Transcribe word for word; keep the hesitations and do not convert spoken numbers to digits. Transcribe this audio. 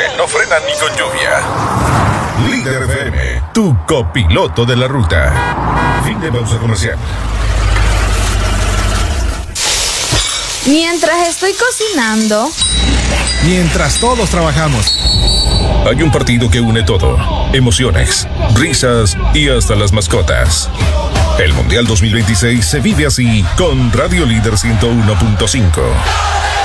que no frenan ni con lluvia. Líder F M, tu copiloto de la ruta. Fin de pausa comercial. Mientras estoy cocinando, mientras todos trabajamos, hay un partido que une todo: emociones, risas y hasta las mascotas. El Mundial dos mil veintiséis se vive así con Radio Líder ciento uno punto cinco.